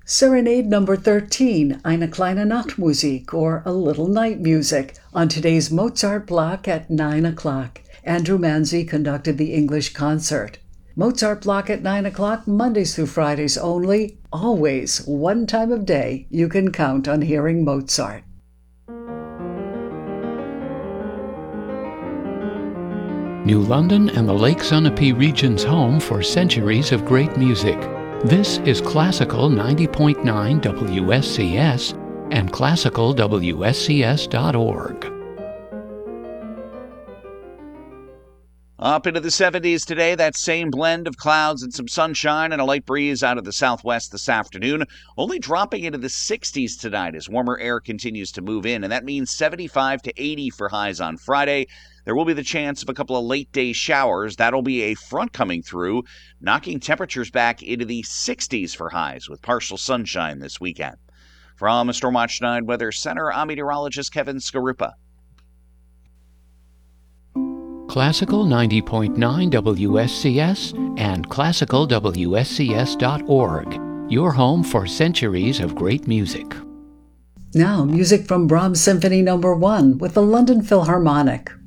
Serenade number 13, Eine kleine Nachtmusik, or A Little Night Music, on today's Mozart block at 9 o'clock. Andrew Manzi conducted the English concert. Mozart block at 9 o'clock, Mondays through Fridays only, always one time of day you can count on hearing Mozart. New London and the Lake Sunapee region's home for centuries of great music. This is Classical 90.9 WSCS and classicalwscs.org. Up into the 70s today, that same blend of clouds and some sunshine and a light breeze out of the southwest this afternoon. Only dropping into the 60s tonight as warmer air continues to move in, and that means 75 to 80 for highs on Friday. There will be the chance of a couple of late-day showers. That'll be a front coming through, knocking temperatures back into the 60s for highs with partial sunshine this weekend. From Stormwatch 9 Weather Center, I'm meteorologist Kevin Skarupa. Classical 90.9 WSCS and classicalwscs.org, your home for centuries of great music. Now, music from Brahms Symphony No. 1 with the London Philharmonic.